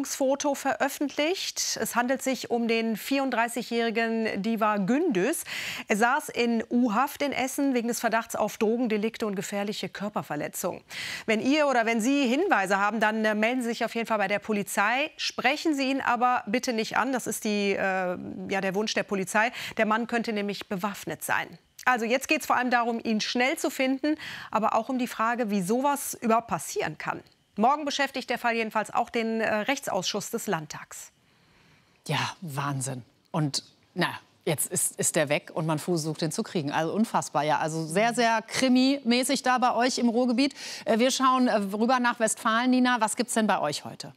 Fahndungsfoto veröffentlicht. Es handelt sich um den 34-jährigen Diva Gündüz. Er saß in U-Haft in Essen wegen des Verdachts auf Drogendelikte und gefährliche Körperverletzung. Wenn ihr oder wenn Sie Hinweise haben, dann melden Sie sich auf jeden Fall bei der Polizei. Sprechen Sie ihn aber bitte nicht an. Das ist der Wunsch der Polizei. Der Mann könnte nämlich bewaffnet sein. Also jetzt geht es vor allem darum, ihn schnell zu finden, aber auch um die Frage, wie sowas überhaupt passieren kann. Morgen beschäftigt der Fall jedenfalls auch den Rechtsausschuss des Landtags. Ja, Wahnsinn. Und jetzt ist der weg und man versucht, ihn zu kriegen. Also unfassbar, ja. Also sehr, sehr krimi-mäßig da bei euch im Ruhrgebiet. Wir schauen rüber nach Westfalen. Nina, was gibt's denn bei euch heute?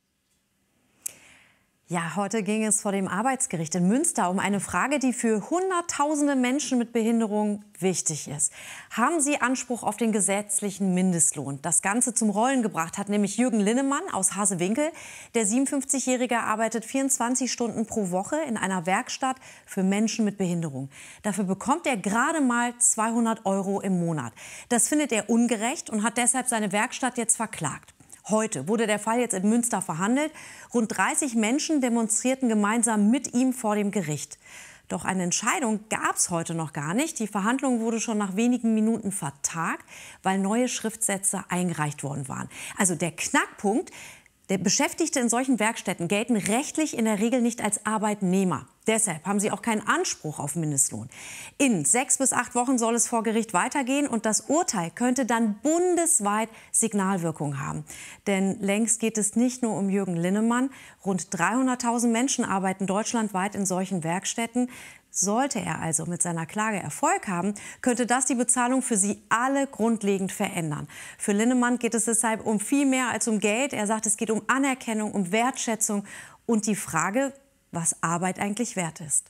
Ja, heute ging es vor dem Arbeitsgericht in Münster um eine Frage, die für Hunderttausende Menschen mit Behinderung wichtig ist. Haben sie Anspruch auf den gesetzlichen Mindestlohn? Das Ganze zum Rollen gebracht hat nämlich Jürgen Linnemann aus Hasewinkel. Der 57-Jährige arbeitet 24 Stunden pro Woche in einer Werkstatt für Menschen mit Behinderung. Dafür bekommt er gerade mal 200 € im Monat. Das findet er ungerecht und hat deshalb seine Werkstatt jetzt verklagt. Heute wurde der Fall jetzt in Münster verhandelt. Rund 30 Menschen demonstrierten gemeinsam mit ihm vor dem Gericht. Doch eine Entscheidung gab es heute noch gar nicht. Die Verhandlung wurde schon nach wenigen Minuten vertagt, weil neue Schriftsätze eingereicht worden waren. Also der Knackpunkt: Der Beschäftigte in solchen Werkstätten gelten rechtlich in der Regel nicht als Arbeitnehmer. Deshalb haben sie auch keinen Anspruch auf Mindestlohn. In 6 bis 8 Wochen soll es vor Gericht weitergehen und das Urteil könnte dann bundesweit Signalwirkung haben. Denn längst geht es nicht nur um Jürgen Linnemann. Rund 300.000 Menschen arbeiten deutschlandweit in solchen Werkstätten. Sollte er also mit seiner Klage Erfolg haben, könnte das die Bezahlung für sie alle grundlegend verändern. Für Linnemann geht es deshalb um viel mehr als um Geld. Er sagt, es geht um Anerkennung, um Wertschätzung und die Frage, was Arbeit eigentlich wert ist.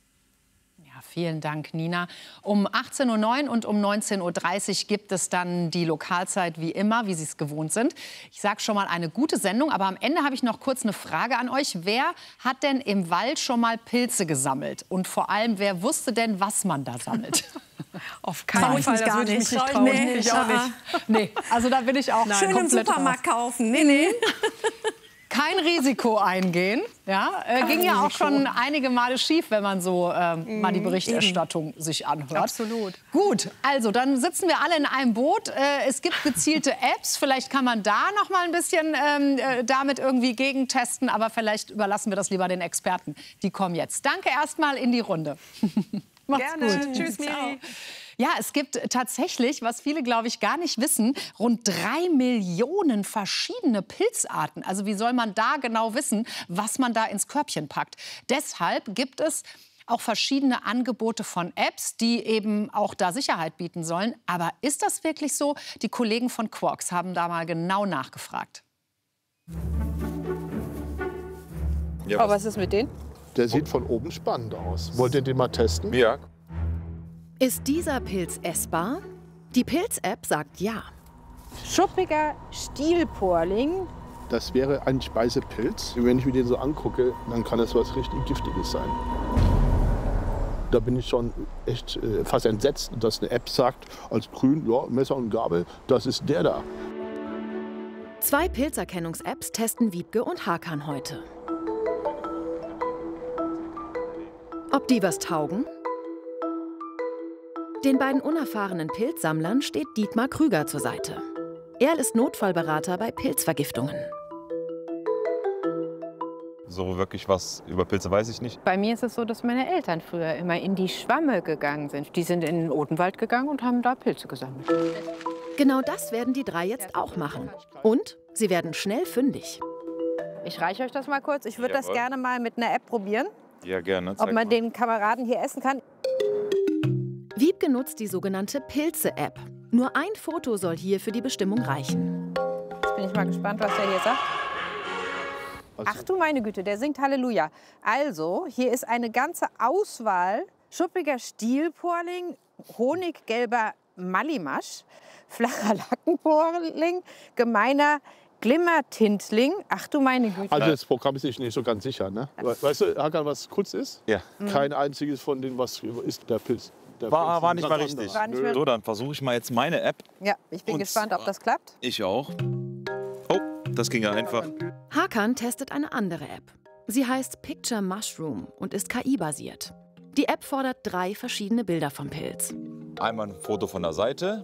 Ja, vielen Dank, Nina. Um 18:09 Uhr und um 19:30 Uhr gibt es dann die Lokalzeit wie immer, wie Sie es gewohnt sind. Ich sage schon mal, eine gute Sendung, aber am Ende habe ich noch kurz eine Frage an euch. Wer hat denn im Wald schon mal Pilze gesammelt? Und vor allem, wer wusste denn, was man da sammelt? Auf keinen Fall, das würde ich mich nicht trauen. Nee, ich auch nicht. Nee, also da bin ich auch schön im Supermarkt kaufen. Nee. Kein Risiko eingehen. Ja, ging ja auch schon einige Male schief, wenn man so mal die Berichterstattung sich anhört. Absolut. Gut, also dann sitzen wir alle in einem Boot. Es gibt gezielte Apps. Vielleicht kann man da noch mal ein bisschen damit irgendwie gegentesten. Aber vielleicht überlassen wir das lieber den Experten. Die kommen jetzt. Danke erstmal in die Runde. Macht's Gerne. gut. Tschüss, Miri. Ja, es gibt tatsächlich, was viele, glaube ich, gar nicht wissen, rund 3 Millionen verschiedene Pilzarten. Also wie soll man da genau wissen, was man da ins Körbchen packt? Deshalb gibt es auch verschiedene Angebote von Apps, die eben auch da Sicherheit bieten sollen. Aber ist das wirklich so? Die Kollegen von Quarks haben da mal genau nachgefragt. Ja, aber was ist mit denen? Der sieht von oben spannend aus. Wollt ihr den mal testen? Ja. Ist dieser Pilz essbar? Die Pilz-App sagt ja. Schuppiger Stielporling. Das wäre ein Speisepilz. Wenn ich mir den so angucke, dann kann das was richtig Giftiges sein. Da bin ich schon echt fast entsetzt, dass eine App sagt, als grün, ja, Messer und Gabel, das ist der da. 2 Pilzerkennungs-Apps testen Wiebke und Hakan heute. Ob die was taugen? Den beiden unerfahrenen Pilzsammlern steht Dietmar Krüger zur Seite. Er ist Notfallberater bei Pilzvergiftungen. So wirklich was über Pilze weiß ich nicht. Bei mir ist es so, dass meine Eltern früher immer in die Schwamme gegangen sind. Die sind in den Odenwald gegangen und haben da Pilze gesammelt. Genau das werden die 3 jetzt auch machen. Und sie werden schnell fündig. Ich reiche euch das mal kurz. Ich würde das Jawohl. gerne mal mit einer App probieren, Ja, gerne. ob man den Kameraden hier essen kann. Wiebke nutzt die sogenannte Pilze-App. Nur ein Foto soll hier für die Bestimmung reichen. Jetzt bin ich mal gespannt, was der hier sagt. Ach du meine Güte, der singt Halleluja. Also, hier ist eine ganze Auswahl. Schuppiger Stielporling, honiggelber Mallimasch, flacher Lackenporling, gemeiner Glimmertintling. Ach du meine Güte. Also das Programm ist sich nicht so ganz sicher, ne? Weißt du, Hakan, was Kunst ist? Ja. Kein einziges von denen, was ist der Pilz. Der War Pilz nicht ist mal ganz richtig. War nicht mehr- So, dann versuche ich mal jetzt meine App. Ja, ich bin Und gespannt, ob das klappt. Ich auch. Oh, Das ging ja einfach. Hakan testet eine andere App. Sie heißt Picture Mushroom und ist KI-basiert. Die App fordert 3 verschiedene Bilder vom Pilz. Einmal ein Foto von der Seite.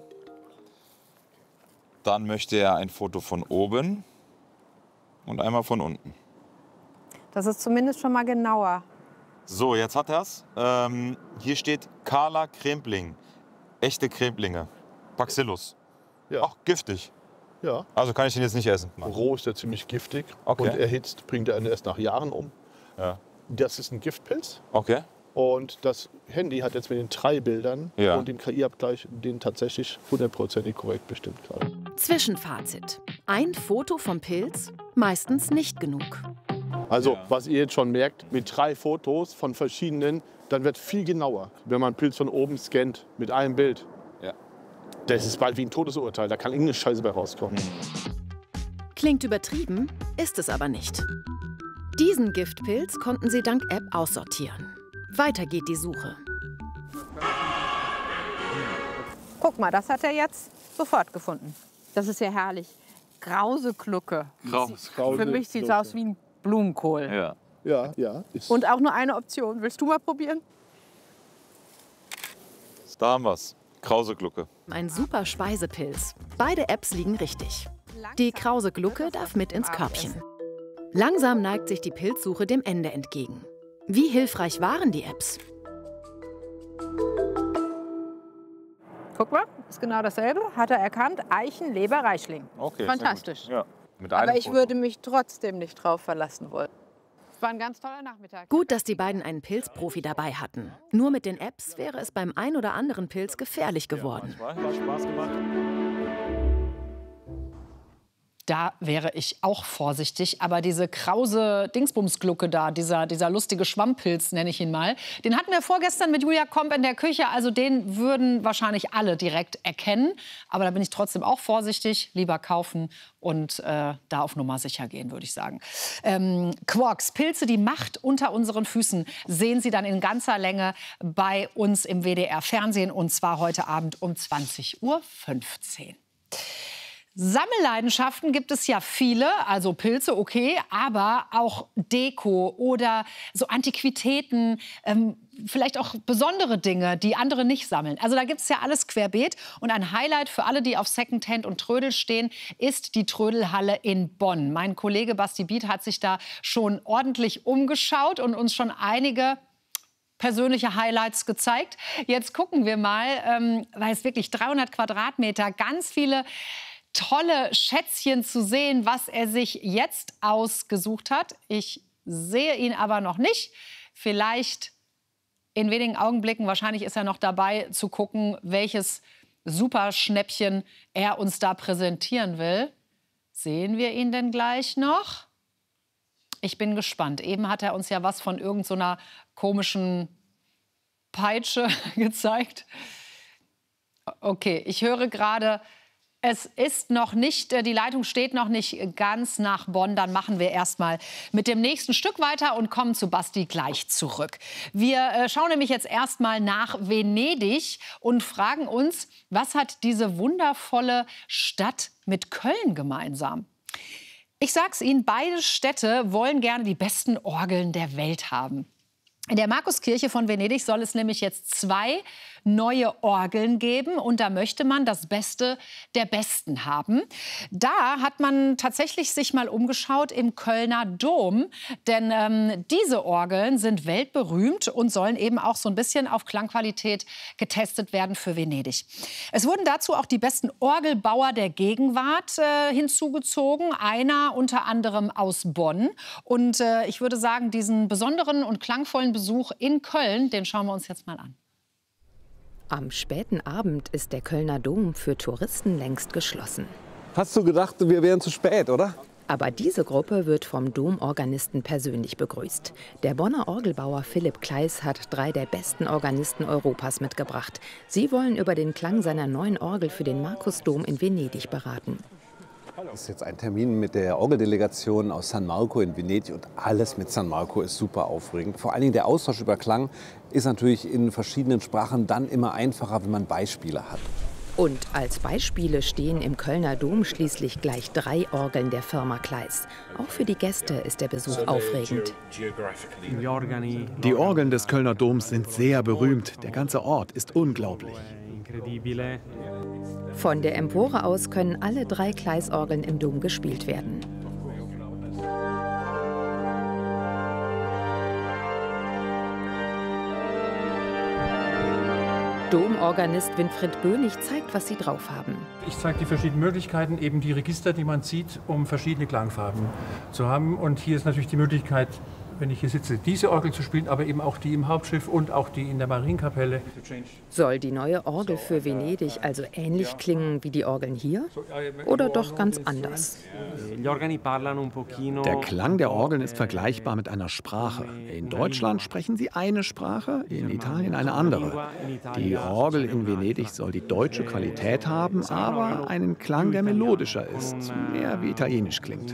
Dann möchte er ein Foto von oben. Und einmal von unten. Das ist zumindest schon mal genauer. So, jetzt hat er es. Hier steht Kala Krempling. Echte Kremplinge. Bacillus. Ja. Auch giftig. Ja. Also kann ich ihn jetzt nicht essen. Roh ist er ziemlich giftig. Okay. Und erhitzt bringt er ihn erst nach Jahren um. Ja. Das ist ein Giftpilz. Okay. Und das Handy hat jetzt mit den 3 Bildern Ja. und dem KI-Abgleich den tatsächlich 100%ig korrekt bestimmt gerade. Zwischenfazit. Ein Foto vom Pilz? Meistens nicht genug. Also, was ihr jetzt schon merkt, mit 3 Fotos von verschiedenen, dann wird viel genauer, wenn man einen Pilz von oben scannt mit einem Bild. Ja. Das ist bald wie ein Todesurteil, da kann irgendeine Scheiße bei rauskommen. Klingt übertrieben, ist es aber nicht. Diesen Giftpilz konnten sie dank App aussortieren. Weiter geht die Suche. Guck mal, das hat er jetzt sofort gefunden. Das ist ja herrlich. Grauseklucke. Für mich sieht es aus wie ein Blumenkohl. Ja. Ja, ja. Ist Und auch nur eine Option. Willst du mal probieren? Da haben wir es. Krauseglucke. Ein super Speisepilz. Beide Apps liegen richtig. Die Krauseglucke darf mit ins Körbchen. Langsam neigt sich die Pilzsuche dem Ende entgegen. Wie hilfreich waren die Apps? Guck mal, ist genau dasselbe. Hat er erkannt. Eichen, Leber, Reichling. Okay, Fantastisch. sehr gut. Ja. Mit einem Aber ich Foto. würde mich trotzdem nicht drauf verlassen wollen. Es war ein ganz toller Nachmittag. Gut, dass die beiden einen Pilzprofi dabei hatten. Nur mit den Apps wäre es beim ein oder anderen Pilz gefährlich geworden. Hat Spaß gemacht. Da wäre ich auch vorsichtig. Aber diese krause Dingsbumsglucke da, dieser lustige Schwammpilz, nenne ich ihn mal, den hatten wir vorgestern mit Julia Komp in der Küche. Also den würden wahrscheinlich alle direkt erkennen. Aber da bin ich trotzdem auch vorsichtig. Lieber kaufen und da auf Nummer sicher gehen, würde ich sagen. Quarks, Pilze, die Macht unter unseren Füßen, sehen Sie dann in ganzer Länge bei uns im WDR-Fernsehen. Und zwar heute Abend um 20:15 Uhr. Sammelleidenschaften gibt es ja viele, also Pilze, okay, aber auch Deko oder so Antiquitäten, vielleicht auch besondere Dinge, die andere nicht sammeln. Also da gibt es ja alles querbeet. Und ein Highlight für alle, die auf Secondhand und Trödel stehen, ist die Trödelhalle in Bonn. Mein Kollege Basti Biet hat sich da schon ordentlich umgeschaut und uns schon einige persönliche Highlights gezeigt. Jetzt gucken wir mal, weil es wirklich 300 Quadratmeter, ganz viele tolle Schätzchen zu sehen, was er sich jetzt ausgesucht hat. Ich sehe ihn aber noch nicht. Vielleicht in wenigen Augenblicken, wahrscheinlich ist er noch dabei, zu gucken, welches Superschnäppchen er uns da präsentieren will. Sehen wir ihn denn gleich noch? Ich bin gespannt. Eben hat er uns ja was von irgendeiner komischen Peitsche gezeigt. Okay, ich höre gerade, es ist noch nicht, die Leitung steht noch nicht ganz nach Bonn. Dann machen wir erst mal mit dem nächsten Stück weiter und kommen zu Basti gleich zurück. Wir schauen nämlich jetzt erst mal nach Venedig und fragen uns, was hat diese wundervolle Stadt mit Köln gemeinsam? Ich sag's Ihnen, beide Städte wollen gerne die besten Orgeln der Welt haben. In der Markuskirche von Venedig soll es nämlich jetzt 2 neue Orgeln geben. Und da möchte man das Beste der Besten haben. Da hat man tatsächlich sich mal umgeschaut im Kölner Dom. Denn diese Orgeln sind weltberühmt und sollen eben auch so ein bisschen auf Klangqualität getestet werden für Venedig. Es wurden dazu auch die besten Orgelbauer der Gegenwart hinzugezogen. Einer unter anderem aus Bonn. Und ich würde sagen, diesen besonderen und klangvollen Besuch in Köln, den schauen wir uns jetzt mal an. Am späten Abend ist der Kölner Dom für Touristen längst geschlossen. Hast du gedacht, wir wären zu spät, oder? Aber diese Gruppe wird vom Domorganisten persönlich begrüßt. Der Bonner Orgelbauer Philipp Kleis hat 3 der besten Organisten Europas mitgebracht. Sie wollen über den Klang seiner neuen Orgel für den Markusdom in Venedig beraten. Das ist jetzt ein Termin mit der Orgeldelegation aus San Marco in Venedig und alles mit San Marco ist super aufregend. Vor allen Dingen der Austausch über Klang ist natürlich in verschiedenen Sprachen dann immer einfacher, wenn man Beispiele hat. Und als Beispiele stehen im Kölner Dom schließlich gleich 3 Orgeln der Firma Kleis. Auch für die Gäste ist der Besuch aufregend. Die Orgeln des Kölner Doms sind sehr berühmt. Der ganze Ort ist unglaublich. Von der Empore aus können alle 3 Kleis-Orgeln im Dom gespielt werden. Domorganist Winfried Bönig zeigt, was sie drauf haben. Ich zeige die verschiedenen Möglichkeiten, eben die Register, die man sieht, um verschiedene Klangfarben zu haben. Und hier ist natürlich die Möglichkeit, wenn ich hier sitze, diese Orgel zu spielen, aber eben auch die im Hauptschiff und auch die in der Marienkapelle. Soll die neue Orgel für Venedig also ähnlich klingen wie die Orgeln hier? Oder doch ganz anders? Der Klang der Orgeln ist vergleichbar mit einer Sprache. In Deutschland sprechen sie eine Sprache, in Italien eine andere. Die Orgel in Venedig soll die deutsche Qualität haben, aber einen Klang, der melodischer ist, mehr wie italienisch klingt.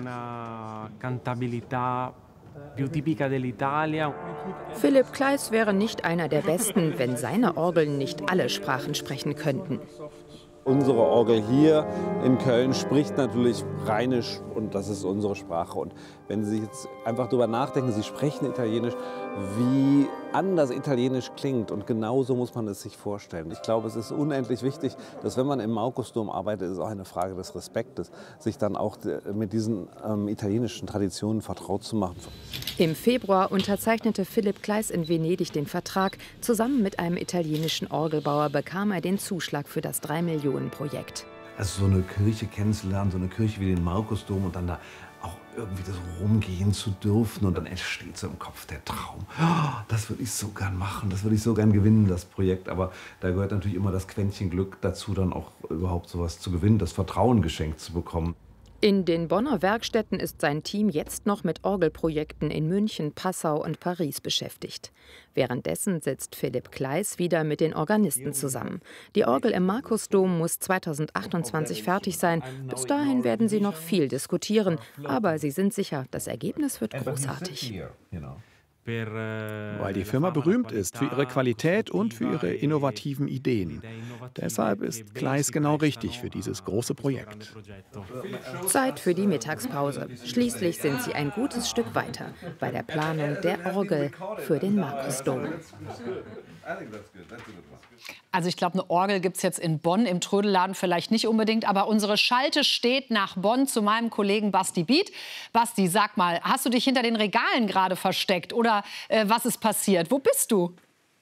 Philipp Kleis wäre nicht einer der Besten, wenn seine Orgeln nicht alle Sprachen sprechen könnten. Unsere Orgel hier in Köln spricht natürlich Rheinisch und das ist unsere Sprache. Und wenn Sie jetzt einfach darüber nachdenken, Sie sprechen Italienisch, wie anders Italienisch klingt. Und genau so muss man es sich vorstellen. Ich glaube, es ist unendlich wichtig, dass wenn man im Markusdom arbeitet, ist es auch eine Frage des Respektes, sich dann auch mit diesen italienischen Traditionen vertraut zu machen. Im Februar unterzeichnete Philipp Kleis in Venedig den Vertrag. Zusammen mit einem italienischen Orgelbauer bekam er den Zuschlag für das 3-Millionen-Projekt. Also so eine Kirche kennenzulernen, so eine Kirche wie den Markusdom und dann da auch irgendwie das rumgehen zu dürfen und dann entsteht so im Kopf der Traum. Oh, das würde ich so gern machen, das würde ich so gern gewinnen, das Projekt. Aber da gehört natürlich immer das Quäntchen Glück dazu, dann auch überhaupt sowas zu gewinnen, das Vertrauen geschenkt zu bekommen. In den Bonner Werkstätten ist sein Team jetzt noch mit Orgelprojekten in München, Passau und Paris beschäftigt. Währenddessen sitzt Philipp Kleis wieder mit den Organisten zusammen. Die Orgel im Markusdom muss 2028 fertig sein. Bis dahin werden sie noch viel diskutieren. Aber sie sind sicher, das Ergebnis wird großartig. Weil die Firma berühmt ist für ihre Qualität und für ihre innovativen Ideen. Deshalb ist Kleis genau richtig für dieses große Projekt. Zeit für die Mittagspause. Schließlich sind sie ein gutes Stück weiter bei der Planung der Orgel für den Markusdom. Also ich glaube, eine Orgel gibt es jetzt in Bonn im Trödelladen vielleicht nicht unbedingt, aber unsere Schalte steht nach Bonn zu meinem Kollegen Basti Biet. Basti, sag mal, hast du dich hinter den Regalen gerade versteckt oder was ist passiert? Wo bist du?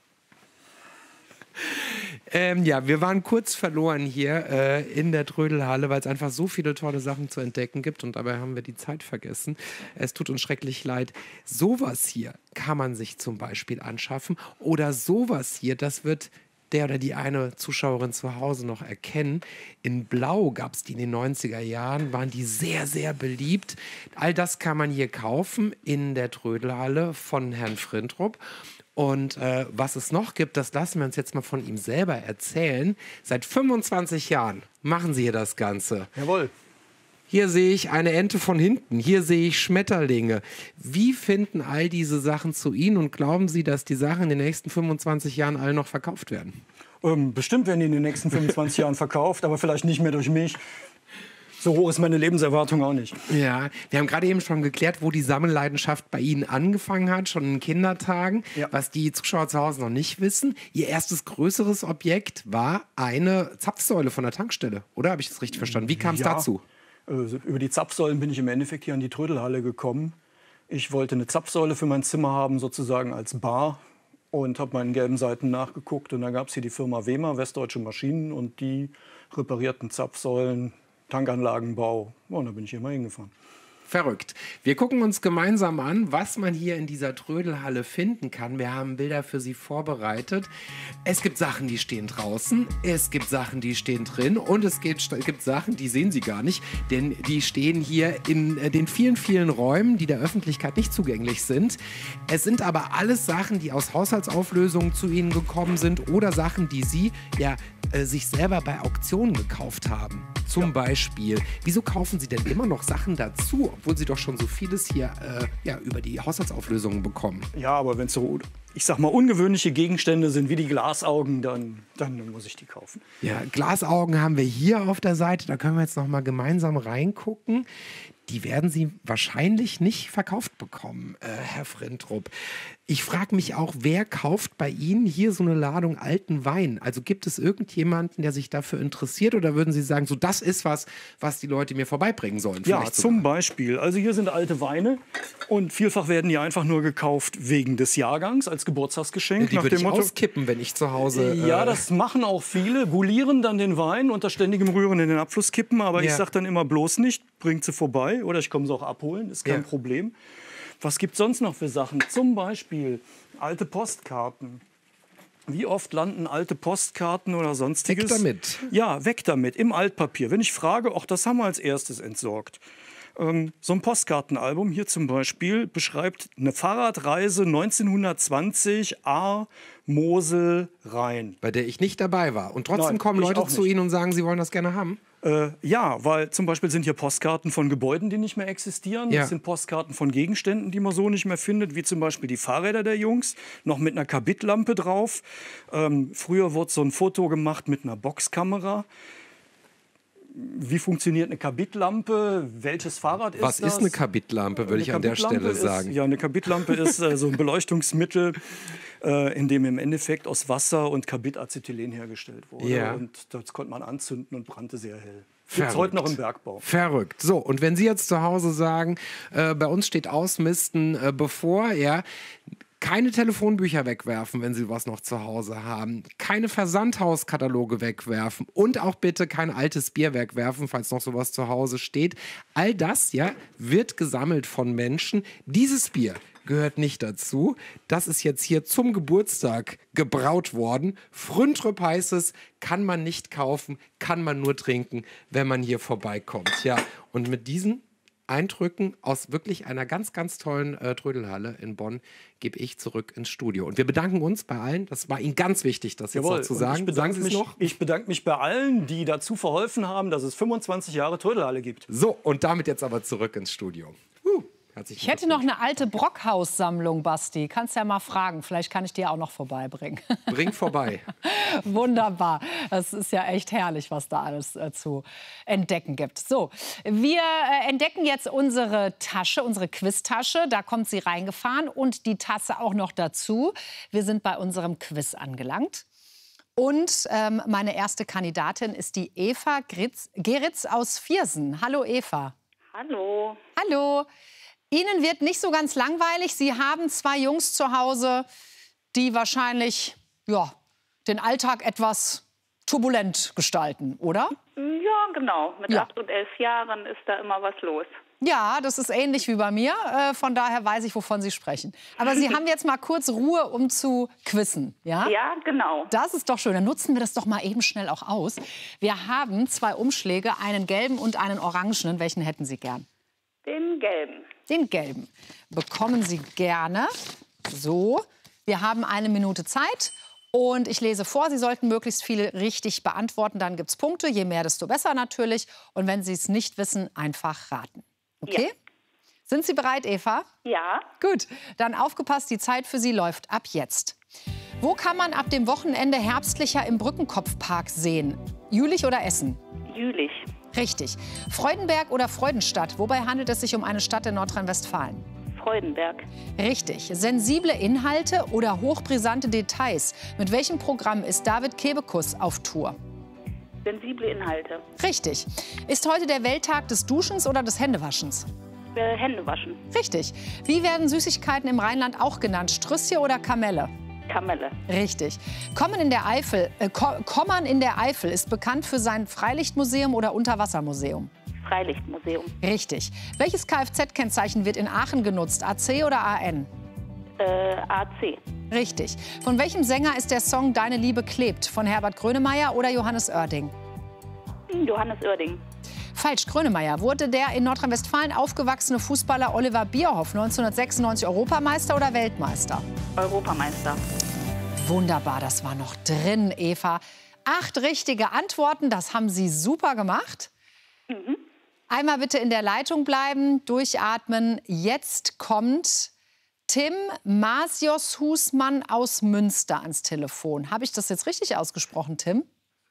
Ja, wir waren kurz verloren hier in der Trödelhalle, weil es einfach so viele tolle Sachen zu entdecken gibt und dabei haben wir die Zeit vergessen. Es tut uns schrecklich leid. Sowas hier kann man sich zum Beispiel anschaffen oder sowas hier, das wird der oder die eine Zuschauerin zu Hause noch erkennen. In Blau gab es die in den 90er Jahren, waren die sehr, sehr beliebt. All das kann man hier kaufen in der Trödelhalle von Herrn Frintrup. Und was es noch gibt, das lassen wir uns jetzt mal von ihm selber erzählen. Seit 25 Jahren machen Sie hier das Ganze. Jawohl. Hier sehe ich eine Ente von hinten, hier sehe ich Schmetterlinge. Wie finden all diese Sachen zu Ihnen und glauben Sie, dass die Sachen in den nächsten 25 Jahren alle noch verkauft werden? Bestimmt werden die in den nächsten 25 Jahren verkauft, aber vielleicht nicht mehr durch mich. So hoch ist meine Lebenserwartung auch nicht. Ja, wir haben gerade eben schon geklärt, wo die Sammelleidenschaft bei Ihnen angefangen hat, schon in Kindertagen, ja. Was die Zuschauer zu Hause noch nicht wissen. Ihr erstes größeres Objekt war eine Zapfsäule von der Tankstelle, oder? Habe ich das richtig verstanden? Wie kam es dazu? Über die Zapfsäulen bin ich im Endeffekt hier an die Trödelhalle gekommen. Ich wollte eine Zapfsäule für mein Zimmer haben, sozusagen als Bar. Und habe meinen gelben Seiten nachgeguckt. Und da gab es hier die Firma Wehmer, Westdeutsche Maschinen. Und die reparierten Zapfsäulen, Tankanlagenbau. Ja, und da bin ich hier mal hingefahren. Verrückt. Wir gucken uns gemeinsam an, was man hier in dieser Trödelhalle finden kann. Wir haben Bilder für Sie vorbereitet. Es gibt Sachen, die stehen draußen. Es gibt Sachen, die stehen drin. Und es gibt Sachen, die sehen Sie gar nicht. Denn die stehen hier in den vielen, vielen Räumen, die der Öffentlichkeit nicht zugänglich sind. Es sind aber alles Sachen, die aus Haushaltsauflösungen zu Ihnen gekommen sind oder Sachen, die Sie ja sich selber bei Auktionen gekauft haben. Zum Beispiel, wieso kaufen Sie denn immer noch Sachen dazu, obwohl Sie doch schon so vieles hier über die Haushaltsauflösungen bekommen? Ja, aber wenn es so ich sag mal, ungewöhnliche Gegenstände sind wie die Glasaugen, dann muss ich die kaufen. Ja, Glasaugen haben wir hier auf der Seite. Da können wir jetzt noch mal gemeinsam reingucken. Die werden Sie wahrscheinlich nicht verkauft bekommen, Herr Frintrup. Ich frage mich auch, wer kauft bei Ihnen hier so eine Ladung alten Wein? Also gibt es irgendjemanden, der sich dafür interessiert? Oder würden Sie sagen, so das ist was die Leute mir vorbeibringen sollen? Ja, zum Beispiel. Also hier sind alte Weine und vielfach werden die einfach nur gekauft wegen des Jahrgangs als Geburtstagsgeschenk. Die würde ich auskippen, wenn ich zu Hause... Ja, das machen auch viele. Goulieren dann den Wein unter ständigem Rühren in den Abfluss kippen. Aber ich sage dann immer bloß nicht, bringt sie vorbei oder ich komme sie auch abholen, ist kein Problem. Was gibt es sonst noch für Sachen? Zum Beispiel alte Postkarten. Wie oft landen alte Postkarten oder sonstiges? Weg damit. Ja, weg damit, im Altpapier. Wenn ich frage, auch das haben wir als erstes entsorgt. So ein Postkartenalbum hier zum Beispiel beschreibt eine Fahrradreise 1920 Ahr, Mosel, Rhein. Bei der ich nicht dabei war. Und trotzdem kommen Leute zu Ihnen und sagen, sie wollen das gerne haben? Ja, weil zum Beispiel sind hier Postkarten von Gebäuden, die nicht mehr existieren. Ja. Das sind Postkarten von Gegenständen, die man so nicht mehr findet, wie zum Beispiel die Fahrräder der Jungs, noch mit einer Kabitlampe drauf. Früher wurde so ein Foto gemacht mit einer Boxkamera. Wie funktioniert eine Kabitlampe? Welches Fahrrad ist das? Was ist eine Kabitlampe, würde ich an der Stelle sagen. Ja, eine Kabitlampe ist so ein Beleuchtungsmittel, in dem im Endeffekt aus Wasser und Kabitacetylen hergestellt wurde. Ja. Und das konnte man anzünden und brannte sehr hell. Gibt es heute noch im Bergbau. Verrückt. So, und wenn Sie jetzt zu Hause sagen, bei uns steht Ausmisten bevor, ja, keine Telefonbücher wegwerfen, wenn Sie was noch zu Hause haben. Keine Versandhauskataloge wegwerfen. Und auch bitte kein altes Bier wegwerfen, falls noch sowas zu Hause steht. All das, ja, wird gesammelt von Menschen. Dieses Bier gehört nicht dazu. Das ist jetzt hier zum Geburtstag gebraut worden. Frintrup heißt es, kann man nicht kaufen, kann man nur trinken, wenn man hier vorbeikommt. Ja, und mit diesen Eindrücken aus wirklich einer ganz, ganz tollen Trödelhalle in Bonn gebe ich zurück ins Studio. Und wir bedanken uns bei allen. Das war Ihnen ganz wichtig, das jetzt noch zu sagen. Sagen Sie es noch? Ich bedanke mich bei allen, die dazu verholfen haben, dass es 25 Jahre Trödelhalle gibt. So, und damit jetzt aber zurück ins Studio. Ich hätte noch eine alte Brockhaus-Sammlung, Basti. Kannst ja mal fragen. Vielleicht kann ich die auch noch vorbeibringen. Bring vorbei. Wunderbar. Das ist ja echt herrlich, was da alles zu entdecken gibt. So, wir entdecken jetzt unsere Tasche, unsere Quiztasche. Da kommt sie reingefahren und die Tasse auch noch dazu. Wir sind bei unserem Quiz angelangt. Und meine erste Kandidatin ist die Eva Geritz aus Viersen. Hallo Eva. Hallo. Hallo. Ihnen wird nicht so ganz langweilig. Sie haben zwei Jungs zu Hause, die wahrscheinlich den Alltag etwas turbulent gestalten, oder? Ja, genau. Mit 8 und 11 Jahren ist da immer was los. Ja, das ist ähnlich wie bei mir. Von daher weiß ich, wovon Sie sprechen. Aber Sie haben jetzt mal kurz Ruhe, um zu quizzen. Ja? Ja, genau. Das ist doch schön. Dann nutzen wir das doch mal eben schnell auch aus. Wir haben zwei Umschläge, einen gelben und einen orangenen. Welchen hätten Sie gern? Den gelben. Den gelben. Bekommen Sie gerne. So, wir haben 1 Minute Zeit. Und ich lese vor, Sie sollten möglichst viel richtig beantworten. Dann gibt es Punkte. Je mehr, desto besser natürlich. Und wenn Sie es nicht wissen, einfach raten. Okay? Ja. Sind Sie bereit, Eva? Ja. Gut, dann aufgepasst, die Zeit für Sie läuft ab jetzt. Wo kann man ab dem Wochenende Herbstlicher im Brückenkopfpark sehen? Jülich oder Essen? Jülich. Richtig. Freudenberg oder Freudenstadt? Wobei handelt es sich um eine Stadt in Nordrhein-Westfalen? Freudenberg. Richtig. Sensible Inhalte oder hochbrisante Details? Mit welchem Programm ist David Kebekus auf Tour? Sensible Inhalte. Richtig. Ist heute der Welttag des Duschens oder des Händewaschens? Händewaschen. Richtig. Wie werden Süßigkeiten im Rheinland auch genannt? Strüsschen oder Kamelle? Kamelle. Richtig. Kommern in der Eifel ist bekannt für sein Freilichtmuseum oder Unterwassermuseum? Freilichtmuseum. Richtig. Welches Kfz-Kennzeichen wird in Aachen genutzt? AC oder AN? AC. Richtig. Von welchem Sänger ist der Song Deine Liebe klebt? Von Herbert Grönemeyer oder Johannes Oerding? Johannes Oerding. Falsch, Grönemeyer. Wurde der in Nordrhein-Westfalen aufgewachsene Fußballer Oliver Bierhoff 1996 Europameister oder Weltmeister? Europameister. Wunderbar, das war noch drin, Eva. 8 richtige Antworten, das haben Sie super gemacht. Mhm. Einmal bitte in der Leitung bleiben, durchatmen. Jetzt kommt Tim Masjoshusmann aus Münster ans Telefon. Habe ich das jetzt richtig ausgesprochen, Tim?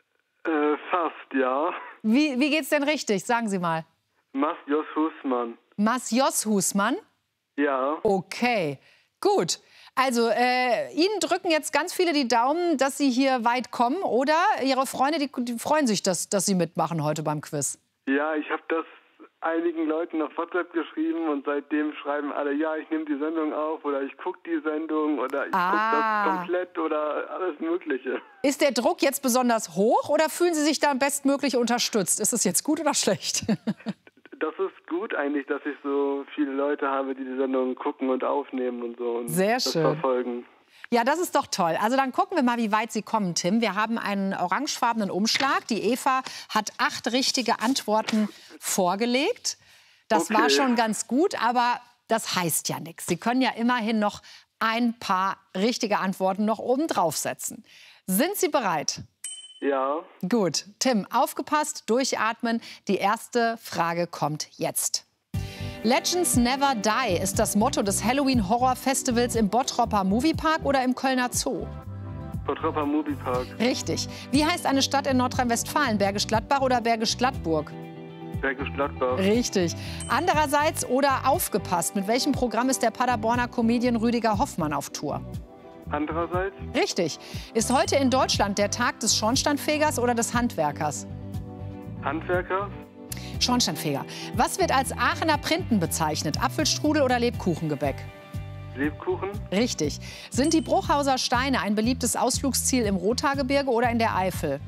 Fast, ja. Wie geht's denn richtig? Sagen Sie mal. Masjoshusmann. Masjoshusmann? Ja. Okay, gut. Also Ihnen drücken jetzt ganz viele die Daumen, dass Sie hier weit kommen, oder? Ihre Freunde, die freuen sich, dass Sie mitmachen heute beim Quiz. Ja, ich habe das einigen Leuten auf WhatsApp geschrieben und seitdem schreiben alle, ja, ich nehme die Sendung auf oder ich gucke die Sendung oder ich gucke das komplett oder alles Mögliche. Ist der Druck jetzt besonders hoch oder fühlen Sie sich da bestmöglich unterstützt? Ist es jetzt gut oder schlecht? Das ist gut eigentlich, dass ich so viele Leute habe, die Sendung gucken und aufnehmen und so und Sehr das schön. verfolgen. Ja, das ist doch toll. Also dann gucken wir mal, wie weit Sie kommen, Tim. Wir haben einen orangefarbenen Umschlag. Die Eva hat 8 richtige Antworten vorgelegt. Das war schon ganz gut, aber das heißt ja nichts. Sie können ja immerhin noch ein paar richtige Antworten noch oben draufsetzen. Sind Sie bereit? Ja. Gut. Tim, aufgepasst, durchatmen. Die erste Frage kommt jetzt. Legends Never Die ist das Motto des Halloween-Horror-Festivals im Bottroper Moviepark oder im Kölner Zoo? Bottroper Moviepark. Richtig. Wie heißt eine Stadt in Nordrhein-Westfalen? Bergisch Gladbach oder Bergisch Gladburg? Bergisch Gladbach. Richtig. Andererseits oder aufgepasst, mit welchem Programm ist der Paderborner Comedian Rüdiger Hoffmann auf Tour? Andererseits? Richtig. Ist heute in Deutschland der Tag des Schornsteinfegers oder des Handwerkers? Handwerker. Schornsteinfeger. Was wird als Aachener Printen bezeichnet? Apfelstrudel oder Lebkuchengebäck? Lebkuchen. Richtig. Sind die Bruchhauser Steine ein beliebtes Ausflugsziel im Rothaargebirge oder in der Eifel?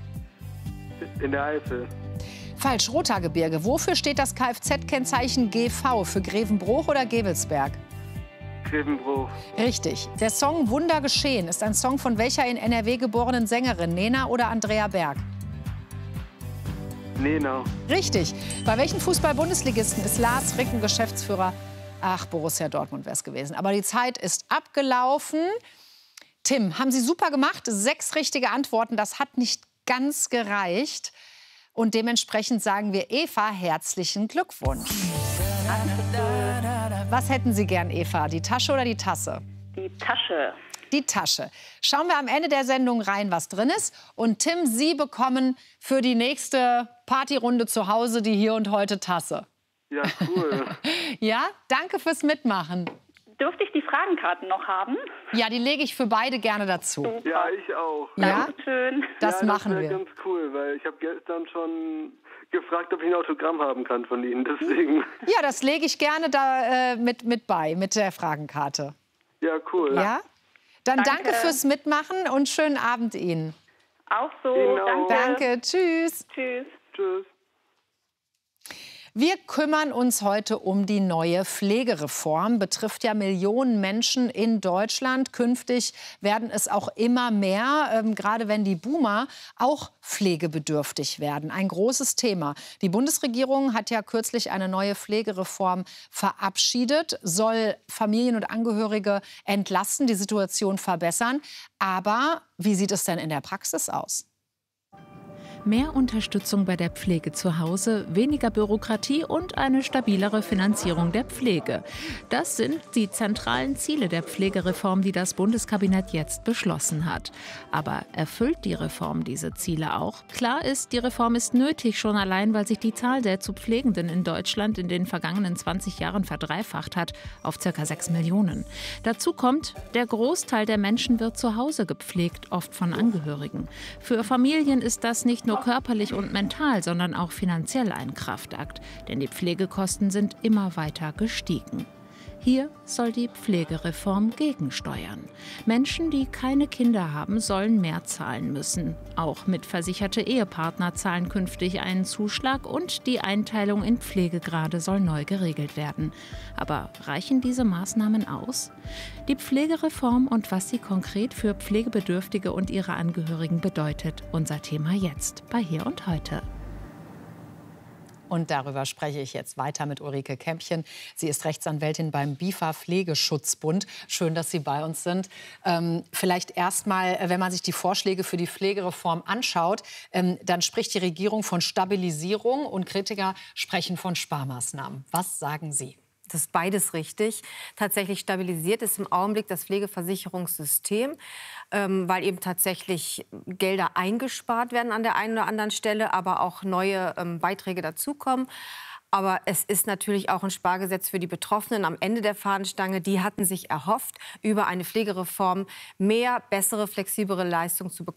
In der Eifel. Falsch, Rothaargebirge. Wofür steht das Kfz-Kennzeichen GV? Für Grevenbroich oder Gevelsberg? Grevenbroich. Richtig. Der Song Wunder geschehen ist ein Song von welcher in NRW geborenen Sängerin? Nena oder Andrea Berg? Nena. Richtig. Bei welchen Fußball-Bundesligisten ist Lars Ricken Geschäftsführer? Ach, Borussia Dortmund wäre es gewesen. Aber die Zeit ist abgelaufen. Tim, haben Sie super gemacht. 6 richtige Antworten. Das hat nicht ganz gereicht. Und dementsprechend sagen wir Eva herzlichen Glückwunsch. Was hätten Sie gern, Eva? Die Tasche oder die Tasse? Die Tasche. Die Tasche. Schauen wir am Ende der Sendung rein, was drin ist. Und Tim, Sie bekommen für die nächste Partyrunde zu Hause die Hier und Heute Tasse. Ja, cool. Ja, danke fürs Mitmachen. Dürfte ich die Fragenkarten noch haben? Ja, die lege ich für beide gerne dazu. Ja, ich auch. Ja? Schön. Das machen wir. Das wäre ganz cool, weil ich habe gestern schon gefragt, ob ich ein Autogramm haben kann von Ihnen. Deswegen. Ja, das lege ich gerne da mit bei, mit der Fragenkarte. Ja, cool. Ja? Dann Danke. danke fürs Mitmachen und schönen Abend Ihnen. Auch so. Ihnen auch. Danke, tschüss. Tschüss. Tschüss. Wir kümmern uns heute um die neue Pflegereform. Betrifft ja Millionen Menschen in Deutschland. Künftig werden es auch immer mehr, gerade wenn die Boomer auch pflegebedürftig werden. Ein großes Thema. Die Bundesregierung hat ja kürzlich eine neue Pflegereform verabschiedet, soll Familien und Angehörige entlasten, die Situation verbessern. Aber wie sieht es denn in der Praxis aus? Mehr Unterstützung bei der Pflege zu Hause, weniger Bürokratie und eine stabilere Finanzierung der Pflege. Das sind die zentralen Ziele der Pflegereform, die das Bundeskabinett jetzt beschlossen hat. Aber erfüllt die Reform diese Ziele auch? Klar ist, die Reform ist nötig, schon allein, weil sich die Zahl der zu Pflegenden in Deutschland in den vergangenen 20 Jahren verdreifacht hat auf ca. 6 Millionen. Dazu kommt, der Großteil der Menschen wird zu Hause gepflegt, oft von Angehörigen. Für Familien ist das nicht nur körperlich und mental, sondern auch finanziell ein Kraftakt. Denn die Pflegekosten sind immer weiter gestiegen. Hier soll die Pflegereform gegensteuern. Menschen, die keine Kinder haben, sollen mehr zahlen müssen. Auch mitversicherte Ehepartner zahlen künftig einen Zuschlag und die Einteilung in Pflegegrade soll neu geregelt werden. Aber reichen diese Maßnahmen aus? Die Pflegereform und was sie konkret für Pflegebedürftige und ihre Angehörigen bedeutet, unser Thema jetzt bei Hier und Heute. Und darüber spreche ich jetzt weiter mit Ulrike Kämpchen. Sie ist Rechtsanwältin beim BIFA Pflegeschutzbund. Schön, dass Sie bei uns sind. Vielleicht erst mal, wenn man sich die Vorschläge für die Pflegereform anschaut, dann spricht die Regierung von Stabilisierung und Kritiker sprechen von Sparmaßnahmen. Was sagen Sie? Das ist beides richtig. Tatsächlich stabilisiert es im Augenblick das Pflegeversicherungssystem, weil eben tatsächlich Gelder eingespart werden an der einen oder anderen Stelle, aber auch neue Beiträge dazukommen. Aber es ist natürlich auch ein Spargesetz für die Betroffenen am Ende der Fahnenstange. Die hatten sich erhofft, über eine Pflegereform mehr, bessere, flexiblere Leistungen zu bekommen.